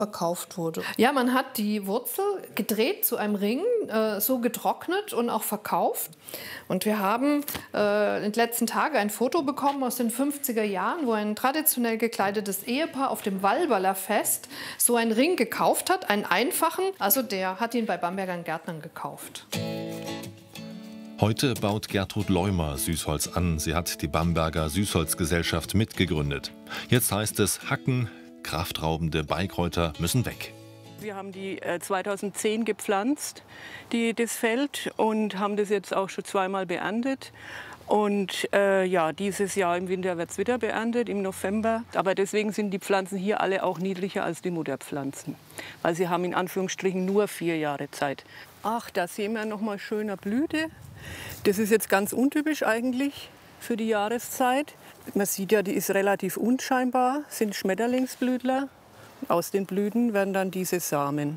verkauft wurde. Ja, man hat die Wurzel gedreht zu einem Ring, so getrocknet und auch verkauft. Und wir haben in den letzten Tagen ein Foto bekommen aus den 50er Jahren, wo ein traditionell gekleidetes Ehepaar auf dem Walberler Fest so einen Ring gekauft hat, einen einfachen. Also der hat ihn bei Bamberger Gärtnern gekauft. Heute baut Gertrud Leumer Süßholz an. Sie hat die Bamberger Süßholzgesellschaft mitgegründet. Jetzt heißt es hacken, kraftraubende Beikräuter müssen weg. Wir haben die 2010 gepflanzt, das Feld, und haben das jetzt auch schon zweimal beerntet. Und ja, dieses Jahr im Winter wird es wieder beerntet, im November. Aber deswegen sind die Pflanzen hier alle auch niedriger als die Mutterpflanzen. Weil sie haben in Anführungsstrichen nur 4 Jahre Zeit. Ach, da sehen wir noch mal schöner Blüte. Das ist jetzt ganz untypisch eigentlich für die Jahreszeit. Man sieht ja, die ist relativ unscheinbar, sind Schmetterlingsblütler. Aus den Blüten werden dann diese Samen.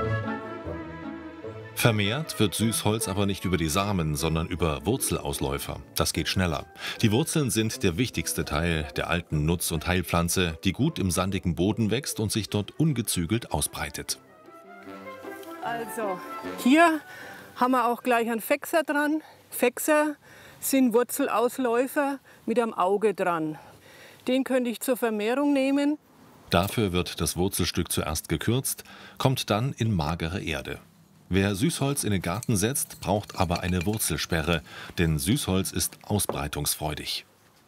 Vermehrt wird Süßholz aber nicht über die Samen, sondern über Wurzelausläufer. Das geht schneller. Die Wurzeln sind der wichtigste Teil der alten Nutz- und Heilpflanze, die gut im sandigen Boden wächst und sich dort ungezügelt ausbreitet. Also, hier haben wir auch gleich einen Fächser dran. Fächser sind Wurzelausläufer mit einem Auge dran. Den könnte ich zur Vermehrung nehmen. Dafür wird das Wurzelstück zuerst gekürzt, kommt dann in magere Erde. Wer Süßholz in den Garten setzt, braucht aber eine Wurzelsperre, denn Süßholz ist ausbreitungsfreudig.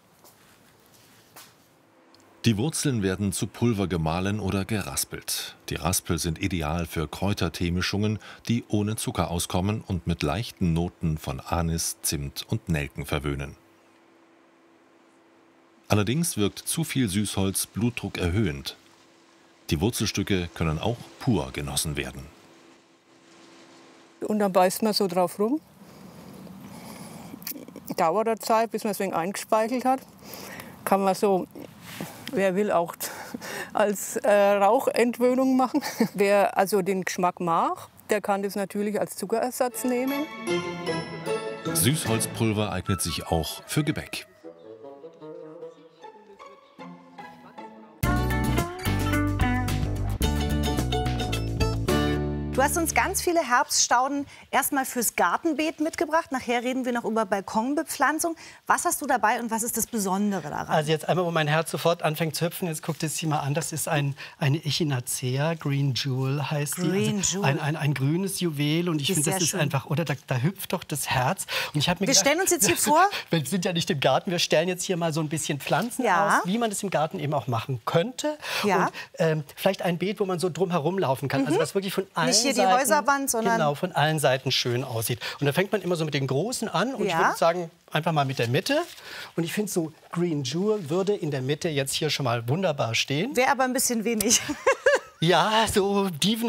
Die Wurzeln werden zu Pulver gemahlen oder geraspelt. Die Raspel sind ideal für Kräuterteemischungen, die ohne Zucker auskommen und mit leichten Noten von Anis, Zimt und Nelken verwöhnen. Allerdings wirkt zu viel Süßholz Blutdruck erhöhend. Die Wurzelstücke können auch pur genossen werden. Und dann beißt man so drauf rum. Dauert eine Zeit, bis man es ein wenig eingespeichelt hat. Kann man so, wer will, auch als Rauchentwöhnung machen. Wer also den Geschmack mag, der kann das natürlich als Zuckerersatz nehmen. Süßholzpulver eignet sich auch für Gebäck. Du hast uns ganz viele Herbststauden erstmal fürs Gartenbeet mitgebracht. Nachher reden wir noch über Balkonbepflanzung. Was hast du dabei und was ist das Besondere daran? Also jetzt einmal, wo mein Herz sofort anfängt zu hüpfen, jetzt guckt es sich mal an. Das ist eine Echinacea, Green Jewel heißt Green die. Also Jewel. ein grünes Juwel, und ich finde, das ist einfach, oder da hüpft doch das Herz. Und ich habe mir Wir gedacht, stellen uns jetzt hier vor. Wir sind ja nicht im Garten, wir stellen jetzt hier mal so ein bisschen Pflanzen aus, wie man das im Garten eben auch machen könnte. Ja. Und vielleicht ein Beet, wo man so drum herum laufen kann. Also was wirklich von allen Nicht hier die Seiten, Häuserwand, sondern genau, von allen Seiten schön aussieht. Und da fängt man immer so mit den Großen an, und ich würde sagen, einfach mal mit der Mitte. Und ich finde, so Green Jewel würde in der Mitte jetzt hier schon mal wunderbar stehen. Wäre aber ein bisschen wenig. Ja, so Dieven